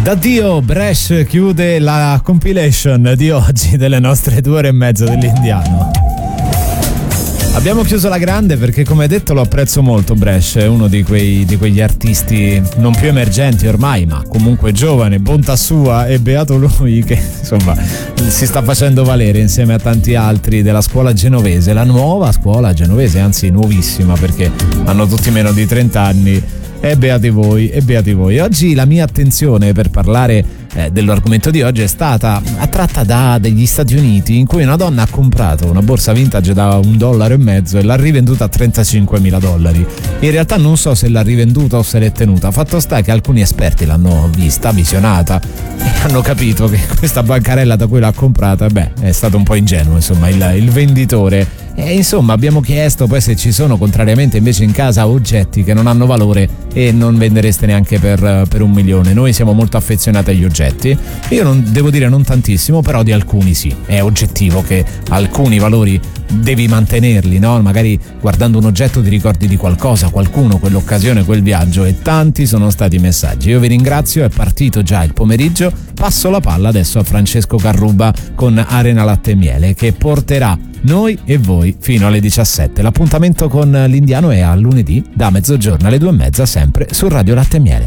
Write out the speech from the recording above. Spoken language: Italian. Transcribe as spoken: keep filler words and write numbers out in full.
D'addio Brescia chiude la compilation di oggi delle nostre due ore e mezza dell'Indiano. Abbiamo chiuso la grande perché, come detto, lo apprezzo molto. Brescia è uno di quei di quegli artisti non più emergenti ormai, ma comunque giovane, bontà sua, e beato lui che insomma si sta facendo valere insieme a tanti altri della scuola genovese, la nuova scuola genovese, anzi nuovissima perché hanno tutti meno di trenta anni. E beati voi, e beati voi. Oggi la mia attenzione per parlare eh, dell'argomento di oggi è stata attratta da degli Stati Uniti, in cui una donna ha comprato una borsa vintage da un dollaro e mezzo e l'ha rivenduta a trentacinquemila dollari. In realtà non so se l'ha rivenduta o se l'è tenuta. Fatto sta che alcuni esperti l'hanno vista, visionata, e hanno capito che questa bancarella da cui l'ha comprata, beh, è stato un po' ingenuo, insomma, il, il venditore. E insomma abbiamo chiesto poi se ci sono contrariamente invece in casa oggetti che non hanno valore e non vendereste neanche per, per un milione. Noi siamo molto affezionati agli oggetti, io non devo dire non tantissimo, però di alcuni sì. È oggettivo che alcuni valori devi mantenerli, no? Magari guardando un oggetto ti ricordi di qualcosa, qualcuno, quell'occasione, quel viaggio, e tanti sono stati i messaggi. Io vi ringrazio, è partito già il pomeriggio. Passo la palla adesso a Francesco Carruba con Arena Latte e Miele, che porterà noi e voi fino alle diciassette. L'appuntamento con l'Indiano è a lunedì da mezzogiorno alle due e mezza, sempre su Radio Latte e Miele.